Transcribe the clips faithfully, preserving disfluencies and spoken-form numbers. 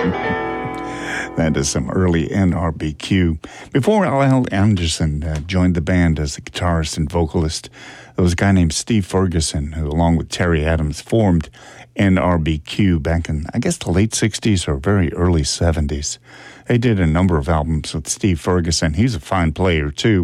That is some early N R B Q. Before Al Anderson uh, joined the band as a guitarist and vocalist, there was a guy named Steve Ferguson who, along with Terry Adams, formed N R B Q back in, I guess, the late sixties or very early seventies. They did a number of albums with Steve Ferguson. He's a fine player, too.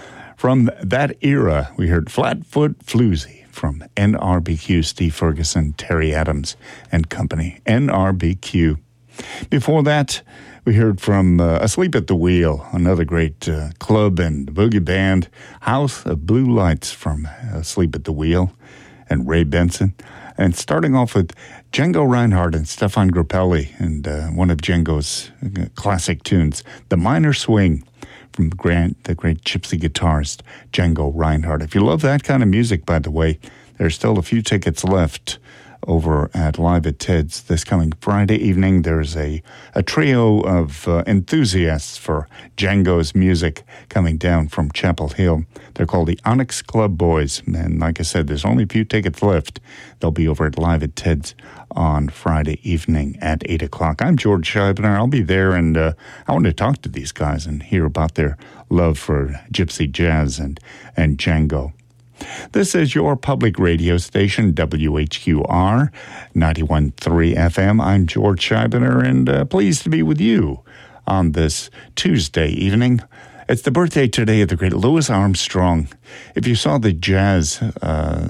From that era, we heard Flatfoot Floozy from N R B Q, Steve Ferguson, Terry Adams and Company. N R B Q. Before that, we heard from uh, Asleep at the Wheel, another great uh, club and boogie band, House of Blue Lights from Asleep at the Wheel, and Ray Benson. And starting off with Django Reinhardt and Stefan Grappelli, and uh, one of Django's uh, classic tunes, The Minor Swing, from the great, the great gypsy guitarist Django Reinhardt. If you love that kind of music, by the way, there's still a few tickets left over at Live at Ted's this coming Friday evening. There's a, a trio of uh, enthusiasts for Django's music coming down from Chapel Hill. They're called the Onyx Club Boys. And like I said, there's only a few tickets left. They'll be over at Live at Ted's on Friday evening at eight o'clock. I'm George Scheibner. I'll be there, and uh, I want to talk to these guys and hear about their love for gypsy jazz and, and Django. This is your public radio station, W H Q R, ninety-one point three F M. I'm George Scheibner, and uh, pleased to be with you on this Tuesday evening. It's the birthday today of the great Louis Armstrong. If you saw the jazz uh,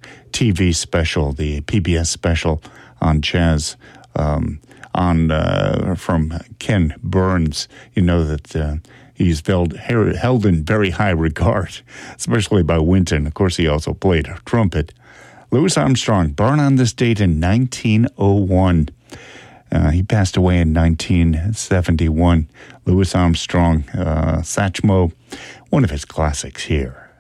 T V special, the P B S special on jazz, um, on uh, from Ken Burns, you know that uh, he's held, held in very high regard, especially by Wynton. Of course, he also played trumpet. Louis Armstrong, born on this date in nineteen oh one. Uh, he passed away in nineteen seventy-one. Louis Armstrong, uh, Satchmo, one of his classics here.